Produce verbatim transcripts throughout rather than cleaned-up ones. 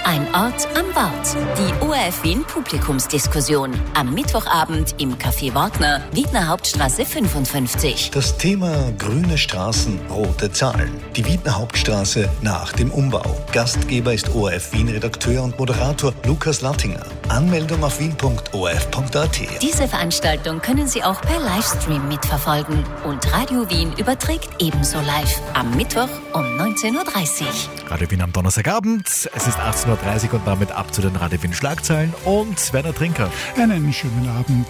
Ein Ort am Wort. Die O R F Wien Publikumsdiskussion. Am Mittwochabend im Café Wagner, Wiedner Hauptstraße fünfundfünfzig. Das Thema grüne Straßen, rote Zahlen. Die Wiedner Hauptstraße nach dem Umbau. Gastgeber ist O R F Wien Redakteur und Moderator Lukas Lattinger. Anmeldung auf wien punkt o r f punkt a t. Diese Veranstaltung können Sie auch per Livestream mitverfolgen. Und Radio Wien überträgt ebenso live. Am Mittwoch um neunzehn Uhr dreißig. Radio Wien am Donnerstagabend. Es ist achtzehn Uhr dreißig und damit ab zu den Radio Wien Schlagzeilen und Werner Trinker. Einen schönen Abend.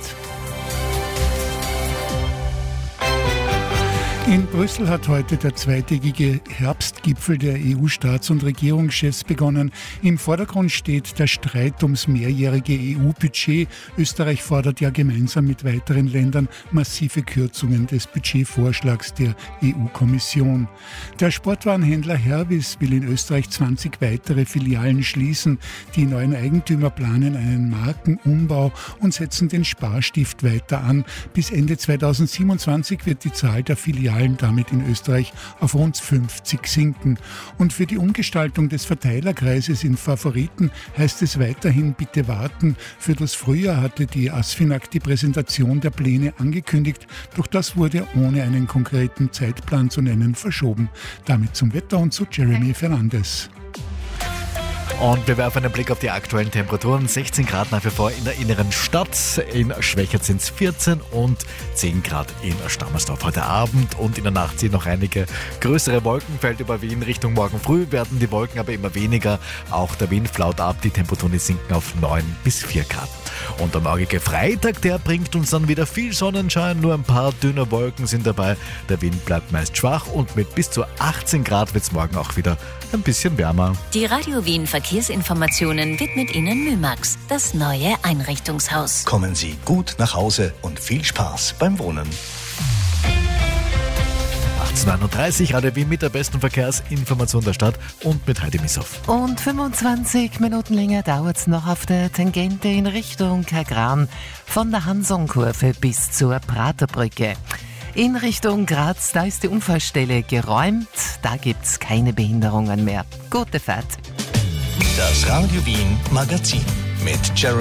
In Brüssel hat heute der zweitägige Herbstgipfel der E U-Staats- und Regierungschefs begonnen. Im Vordergrund steht der Streit ums mehrjährige E U-Budget. Österreich fordert ja gemeinsam mit weiteren Ländern massive Kürzungen des Budgetvorschlags der E U-Kommission. Der Sportwarenhändler Hervis will in Österreich zwanzig weitere Filialen schließen. Die neuen Eigentümer planen einen Markenumbau und setzen den Sparstift weiter an. Bis Ende zweitausendsiebenundzwanzig wird die Zahl der Filialen damit in Österreich auf rund fünfzig sinken. Und für die Umgestaltung des Verteilerkreises in Favoriten heißt es weiterhin bitte warten. Für das Frühjahr hatte die ASFINAG die Präsentation der Pläne angekündigt, doch das wurde ohne einen konkreten Zeitplan zu nennen verschoben. Damit zum Wetter und zu Jeremy Fernandes. Und wir werfen einen Blick auf die aktuellen Temperaturen. sechzehn Grad nach wie vor in der inneren Stadt. In Schwächert sind es vierzehn und zehn Grad in Stammersdorf heute Abend. Und in der Nacht ziehen noch einige größere Wolkenfelder über Wien. Richtung morgen früh werden die Wolken aber immer weniger. Auch der Wind flaut ab. Die Temperaturen sinken auf neun bis vier Grad. Und der morgige Freitag, der bringt uns dann wieder viel Sonnenschein. Nur ein paar dünne Wolken sind dabei. Der Wind bleibt meist schwach und mit bis zu achtzehn Grad wird es morgen auch wieder ein bisschen wärmer. Die Radio Wien Verkehrsinformationen widmet Ihnen Mümax, das neue Einrichtungshaus. Kommen Sie gut nach Hause und viel Spaß beim Wohnen. achtzehn Uhr einunddreißig, Radio Wien mit der besten Verkehrsinformation der Stadt und mit Heidi Missoff. Und fünfundzwanzig Minuten länger dauert es noch auf der Tangente in Richtung Kagran von der Hansonkurve bis zur Praterbrücke. In Richtung Graz, da ist die Unfallstelle geräumt, da gibt es keine Behinderungen mehr. Gute Fahrt. Das Radio Wien Magazin mit Jeremy